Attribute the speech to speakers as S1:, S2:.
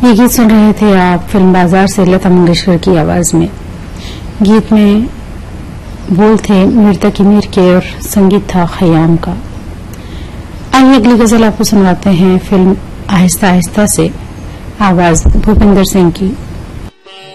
S1: ये गीत सुन रहे थे आप फिल्म बाजार से लता मंगेशकर की आवाज में। गीत में बोल थे मिर्तकी मीर के और संगीत था खयाम का। आइए अगली गजल आपको सुनवाते हैं फिल्म आहिस्ता आहिस्ता से, आवाज भूपिंदर सिंह की।